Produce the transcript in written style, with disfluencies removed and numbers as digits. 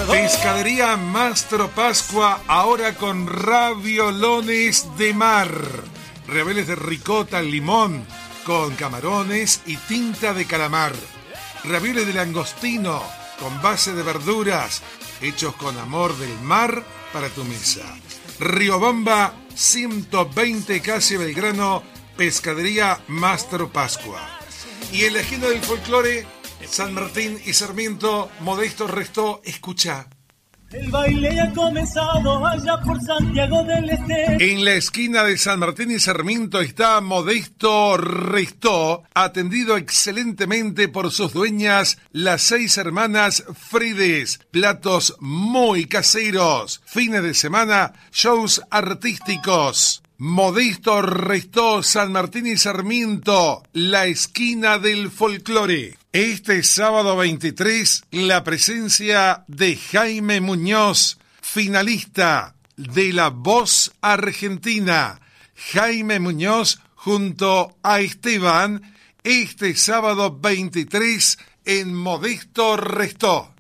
Pescadería Mastro Pascua, ahora con raviolones de mar. Ravioles de ricota, limón, con camarones y tinta de calamar. Ravioles de langostino, con base de verduras, hechos con amor del mar para tu mesa. Riobamba, 120 Calle Belgrano, Pescadería Mastro Pascua. Y en la esquina del folclore, San Martín y Sarmiento, Modesto Restó, escucha. El baile ya ha comenzado allá por Santiago del Este. En la esquina de San Martín y Sarmiento está Modesto Restó, atendido excelentemente por sus dueñas, las 6 hermanas Frides. Platos muy caseros, fines de semana, shows artísticos. Modesto Restó, San Martín y Sarmiento, la esquina del folclore. Este sábado 23, la presencia de Jaime Muñoz, finalista de La Voz Argentina. Jaime Muñoz junto a Esteban, este sábado 23 en Modesto Restó.